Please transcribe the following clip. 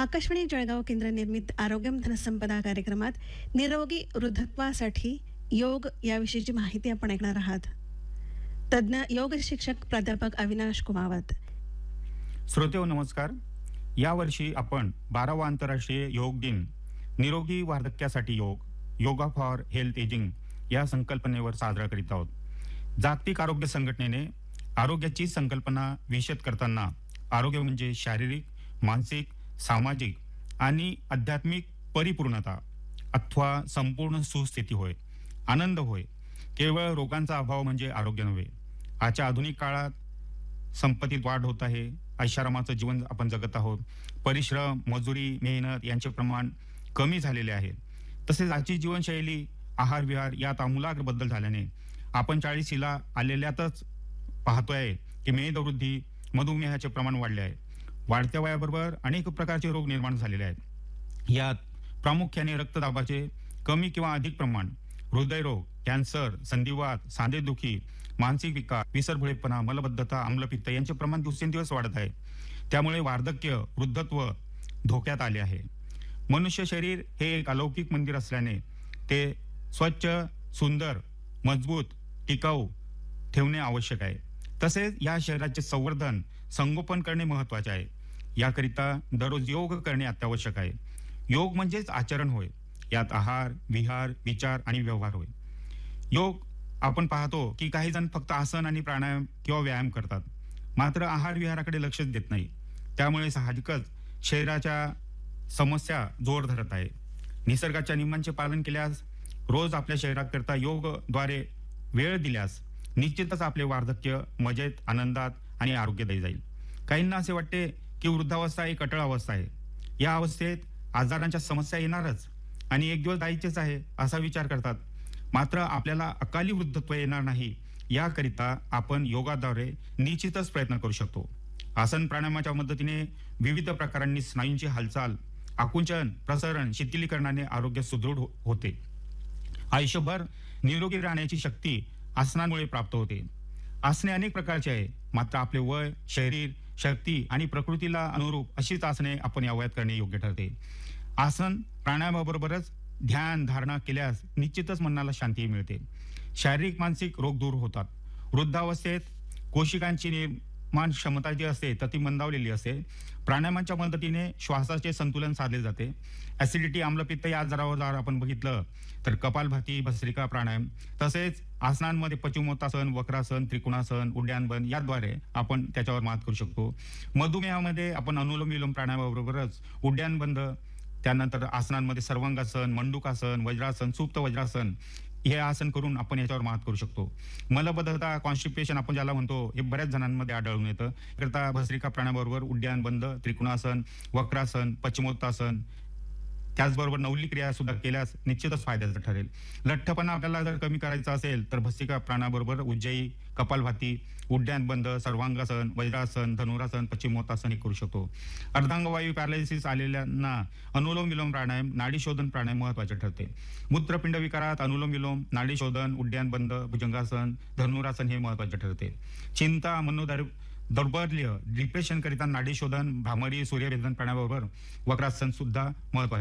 आकाशवाणी जळगाव केंद्र निर्मित आरोग्यम धनसंपदा कार्यक्रमात निरोगी वृद्धत्वासाठी योग याविषयीची माहिती आपण ऐकणार आहात. तज्ञ योग शिक्षक प्राध्यापक अविनाश कुमावत. श्रोतेहो नमस्कार. यावर्षी आपण 12वा आंतरराष्ट्रीय योग दिन निरोगी वार्धक्यासाठी योगा फॉर हेल्थ एजिंग या संकल्पनेवर साजरा करीत आहोत. जागतिक आरोग्य संघटनेने आरोग्याची संकल्पना विशद करताना आरोग्य म्हणजे शारीरिक, मानसिक, सामाजिक आणि आध्यात्मिक परिपूर्णता अथवा संपूर्ण सुस्थिती होय, आनंद होय. केवळ रोगांचा अभाव म्हणजे आरोग्य नव्हे. आजच्या आधुनिक काळात संपत्तीत वाढ होत आहे, ऐशारामाचं जीवन आपण जगत आहोत. परिश्रम, मजुरी, मेहनत यांचे प्रमाण कमी झालेले आहे. तसेच आजची जीवनशैली, आहार विहार यात आमूलाग्र बदल झाल्याने आपण 40ला आलेल्यातच पाहतोय की मेदवृद्धी, मधुमेहाचे प्रमाण वाढले आहे. वाढत्या वयाबरोबर अनेक प्रकारचे रोग निर्माण झालेले आहेत. यात प्रामुख्याने रक्तदाबाचे कमी किंवा अधिक प्रमाण, हृदयरोग, कॅन्सर, संधिवात, सांधेदुखी, मानसिक विकार, विसरभोळेपणा, मलबद्धता, आम्लपित्त यांचे प्रमाण दिवसेंदिवस वाढत आहे. त्यामुळे वार्धक्य, वृद्धत्व धोक्यात आले आहे. मनुष्य शरीर हे एक अलौकिक मंदिर असल्याने ते स्वच्छ, सुंदर, मजबूत, टिकाऊ ठेवणे आवश्यक आहे. तसेच या शरीराचे संवर्धन, संगोपन करणे महत्वाचे आहे. याकरिता दररोज योग करणे अत्यावश्यक आहे. योग म्हणजेच आचरण होय. यात आहार, विहार, विचार आणि व्यवहार होय. योग आपण पाहतो की काही जण फक्त आसन आणि प्राणायाम किंवा व्यायाम करतात, मात्र आहार विहाराकडे लक्षच देत नाही. त्यामुळे साहजिकच शरीराच्या समस्या जोर धरत आहे. निसर्गाच्या नियमांचे पालन केल्यास, रोज आपल्या शरीराकरता योगद्वारे वेळ दिल्यास निश्चितच आपले वार्धक्य मजेत, आनंदात आणि आरोग्यदायी जाईल. काहींना असे वाटते की वृद्धावस्था एक अटळ अवस्था आहे. या अवस्थेत आजारांच्या समस्या येणारच आणि एक दिवस जायचेच आहे असा विचार करतात. मात्र आपल्याला अकाली वृद्धत्व येणार नाही याकरिता आपण योगाद्वारे निश्चितच प्रयत्न करू शकतो. आसन प्राणायामाच्या मदतीने विविध प्रकारांनी स्नायूंची हालचाल, आकुंचन, प्रसरण, शिथिलीकरणाने आरोग्य सुदृढ होते. आयुष्यभर निरोगी राहण्याची शक्ती आसनांमुळे प्राप्त होते. आसने अनेक प्रकारचे आहे, मात्र आपले वय, शरीर, शक्ती आणि प्रकृतीला अनुरूप अशीच आसने आपण या वयात करणे योग्य ठरते. आसन प्राणायामाबरोबरच ध्यान धारणा केल्यास निश्चितच मनाला शांती मिळते. शारीरिक मानसिक रोग दूर होतात. वृद्धावस्थेत कोशिकांची निर्माण क्षमता जी असते तर ती मंदावलेली असते. प्राणायामाच्या मदतीने श्वासाचे संतुलन साधले जाते. ऍसिडिटी, आम्लपित्त या आजारावर जर आपण बघितलं तर कपालभाती, भस्त्रिका प्राणायाम, तसेच आसनांमध्ये पश्चिमोत्तासन, वक्रासन, त्रिकोणासन, उड्डाणबंद याद्वारे आपण त्याच्यावर मात करू शकतो. मधुमेहामध्ये आपण अनुलोम विलोम प्राणायामाबरोबरच उड्डाणबंद, त्यानंतर आसनांमध्ये सर्वांगासन, मंडूकासन, वज्रासन, सुप्त वज्रासन हे आसन करून आपण याच्यावर मात करू शकतो. मलबद्धता, कॉन्स्टिपेशन आपण ज्याला म्हणतो, हे बऱ्याच जणांमध्ये आढळून येतं. करता भस्त्रिका प्राणायामाबरोबर उड्डाणबंद, त्रिकोणासन, वक्रासन, पश्चिमोत्तासन, त्याचबरोबर नवली क्रिया सुद्धा केल्यास निश्चितच फायद्याचं ठरेल. लठ्ठपणा आपल्याला जर कमी करायचा असेल तर भस्त्रिका प्राणायामाबरोबर उज्जयी, कपालभाती, उड्डाणबंद, सर्वांगासन, वज्रासन, धनुरासन, पश्चिमोत्तासन हे करू शकतो. अर्धांगवायू पॅरालिसिस आलेल्यांना अनुलोम विलोम प्राणायाम, नाडी शोधन प्राणायाम महत्वाचे ठरते. मूत्रपिंड विकारात अनुलोम विलोम, नाडी शोधन, उड्डाणबंद, भुजंगासन, धनुरासन हे महत्वाचे ठरते. चिंता, दौर्बल्य, डिप्रेशन करिता नाडी शोधन, भ्रामरी, सूर्यभेदन प्राणायामाबरोबर वक्रासन सुद्धा महत्वाचे